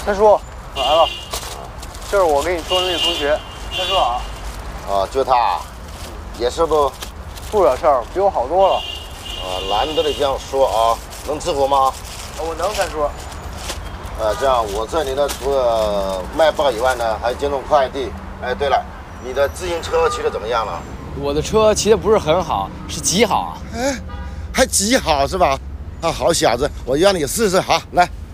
三叔来了，这是我给你说的那个同学，三叔好。 啊，就他，也是不惹事儿，比我好多了。 难得你这样说啊，能支付吗？ 我能，三叔。 这样我这里呢，除了卖报以外呢，还兼送快递。哎，对了，你的自行车骑得怎么样了？ 我的车骑得不是很好，是极好啊。 哎，还极好是吧？啊，好小子，我让你试试，好，来。